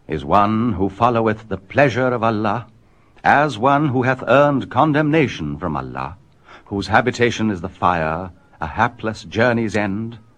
is one who followeth the pleasure of Allah, as one who hath earned condemnation from Allah, whose habitation is the fire, a hapless journey's end,